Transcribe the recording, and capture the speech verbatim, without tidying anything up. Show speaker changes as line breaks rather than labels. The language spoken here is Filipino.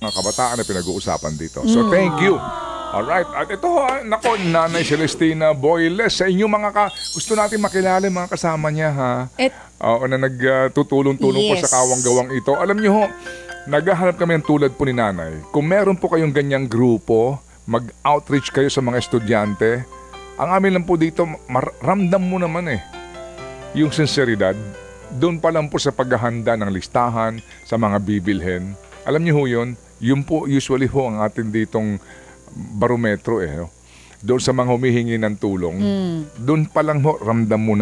mga kabataan na pinag-uusapan dito. So, thank you. Alright. At ito, ha, nako, Nanay Celestina Boyles, sa inyong mga ka... Gusto natin makilala yung mga kasama niya, ha?
Et,
Oo, na nagtutulong-tulong po
Yes.
sa kawang-gawang ito. Alam niyo ho, naghahanap kami ng tulad po ni Nanay. Kung meron po kayong ganyang grupo, mag-outreach kayo sa mga estudyante. Ang amin lang po dito, mar- ramdam mo naman eh. Yung sinseridad, doon pa lang po sa paghahanda ng listahan, sa mga bibilhin. Alam niyo ho yun, yun po usually ho ang atin ditong barometro eh. No? Doon sa mga humihingi ng tulong, doon pa lang ho, ramdam mo na